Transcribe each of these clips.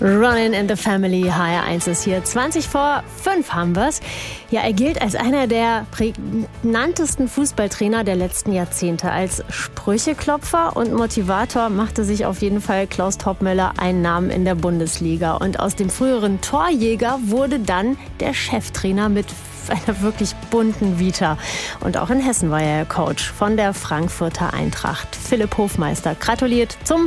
Running in the Family, HR1 ist hier. 5:20 haben wir's. Ja, er gilt als einer der prägnantesten Fußballtrainer der letzten Jahrzehnte. Als Sprücheklopfer und Motivator machte sich auf jeden Fall Klaus Toppmöller einen Namen in der Bundesliga. Und aus dem früheren Torjäger wurde dann der Cheftrainer mit einer wirklich bunten Vita. Und auch in Hessen war er Coach von der Frankfurter Eintracht. Philipp Hofmeister gratuliert zum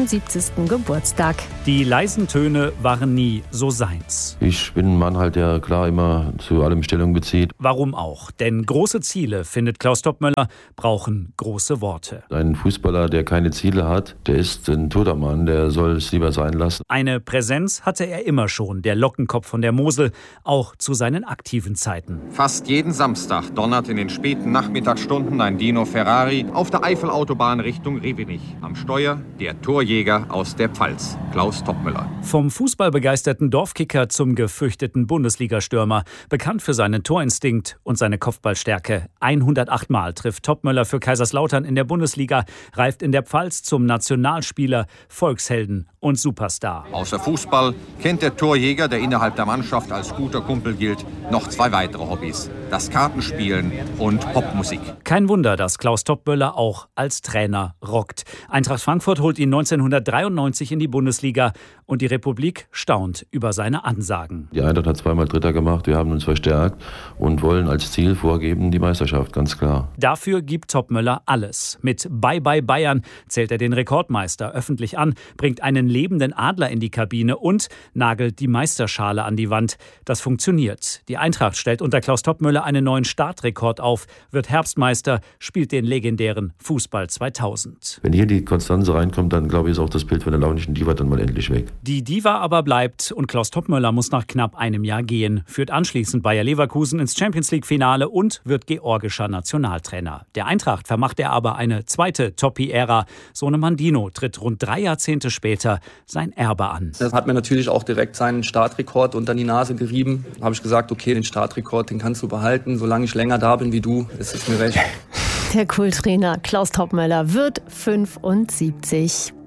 75. Geburtstag. Die leisen Töne waren nie so seins. Ich bin ein Mann halt, der klar immer zu allem Stellung bezieht. Warum auch? Denn große Ziele, findet Klaus Toppmöller, brauchen große Worte. Ein Fußballer, der keine Ziele hat, der ist ein toter Mann, der soll es lieber sein lassen. Eine Präsenz hatte er immer schon, der Lockenkopf von der Mosel, auch zu seinen aktiven Zeiten. Fast jeden Samstag donnert in den späten Nachmittagsstunden ein Dino Ferrari auf der Eifelautobahn Richtung Revenich. Am Steuer der Torjäger aus der Pfalz, Klaus Toppmöller. Vom fußballbegeisterten Dorfkicker zum gefürchteten Bundesligastürmer, bekannt für seinen Torinstinkt und seine Kopfballstärke. 108 Mal trifft Toppmöller für Kaiserslautern in der Bundesliga, reift in der Pfalz zum Nationalspieler, Volkshelden und Superstar. Außer Fußball kennt der Torjäger, der innerhalb der Mannschaft als guter Kumpel gilt, noch zwei weitere Hobbys: das Kartenspielen und Popmusik. Kein Wunder, dass Klaus Toppmöller auch als Trainer rockt. Eintracht Frankfurt holt ihn 1993 in die Bundesliga und die Republik staunt über seine Ansagen. Die Eintracht hat zweimal Dritter gemacht, wir haben uns verstärkt und wollen als Ziel vorgeben die Meisterschaft, ganz klar. Dafür gibt Toppmöller alles. Mit Bye Bye Bayern zählt er den Rekordmeister öffentlich an, bringt einen lebenden Adler in die Kabine und nagelt die Meisterschale an die Wand. Das funktioniert. Die Eintracht stellt unter Klaus Toppmöller einen neuen Startrekord auf, wird Herbstmeister, spielt den legendären Fußball 2000. Wenn hier die Konstanze reinkommt, dann glaube ich, ist auch das Bild von der launischen Diva dann mal endlich weg. Die Diva aber bleibt und Klaus Toppmöller muss nach knapp einem Jahr gehen, führt anschließend Bayer Leverkusen ins Champions-League-Finale und wird georgischer Nationaltrainer. Der Eintracht vermacht er aber eine zweite Toppi-Ära. Sohnemann Dino tritt rund 3 Jahrzehnte später sein Erbe an. Das hat mir natürlich auch direkt seinen Startrekord unter die Nase gerieben. Da habe ich gesagt, okay, den Startrekord, den kannst du behalten. Solange ich länger da bin wie du, ist es mir recht. Der Kulttrainer Klaus Toppmöller wird 75.